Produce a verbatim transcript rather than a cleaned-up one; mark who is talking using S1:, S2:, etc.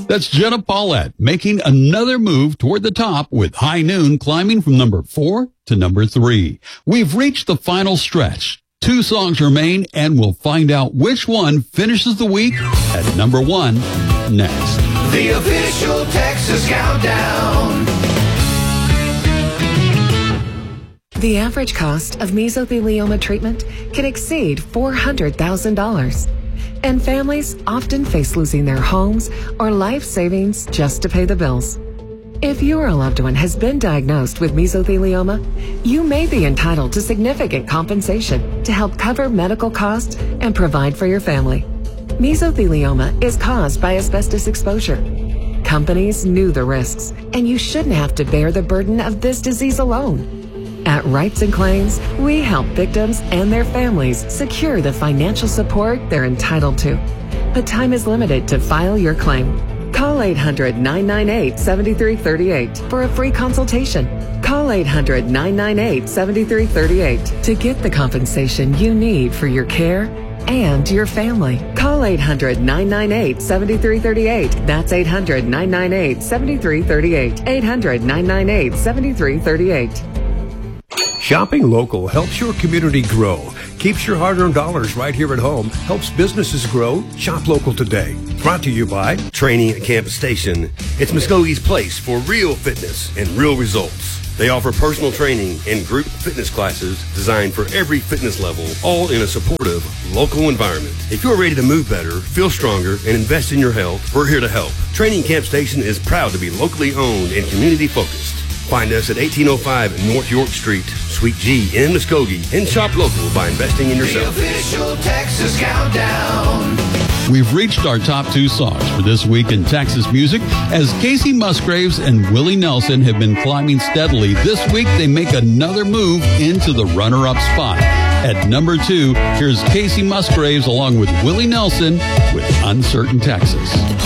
S1: That's Jenna Paulette making another move toward the top with High Noon climbing from number four to number three. We've reached the final stretch. Two songs remain, and we'll find out which one finishes the week at number one next.
S2: The official Texas Countdown.
S3: The average cost of mesothelioma treatment can exceed four hundred thousand dollars. And families often face losing their homes or life savings just to pay the bills. If your loved one has been diagnosed with mesothelioma, you may be entitled to significant compensation to help cover medical costs and provide for your family. Mesothelioma is caused by asbestos exposure. Companies knew the risks, and you shouldn't have to bear the burden of this disease alone. At Rights and Claims, we help victims and their families secure the financial support they're entitled to. But time is limited to file your claim. Call eight hundred, nine nine eight, seven three three eight for a free consultation. Call eight hundred, nine nine eight, seven three three eight to get the compensation you need for your care and your family. Call eight hundred, nine nine eight, seven three three eight. That's eight hundred, nine nine eight, seven three three eight. eight hundred, nine nine eight, seven three three eight.
S4: Shopping local helps your community grow, keeps your hard-earned dollars right here at home, helps businesses grow. Shop local today. Brought to you by
S5: Training at Campus Station. It's Muskogee's place for real fitness and real results. They offer personal training and group fitness classes designed for every fitness level, all in a supportive, local environment. If you're ready to move better, feel stronger, and invest in your health, we're here to help. Training Camp Station is proud to be locally owned and community-focused. Find us at eighteen oh five North York Street, Suite G in Muskogee, and shop local by investing in yourself.
S2: The official Texas Countdown.
S1: We've reached our top two songs for this week in Texas music, as Casey Musgraves and Willie Nelson have been climbing steadily. This week, they make another move into the runner-up spot. At number two, here's Casey Musgraves along with Willie Nelson with Uncertain Texas.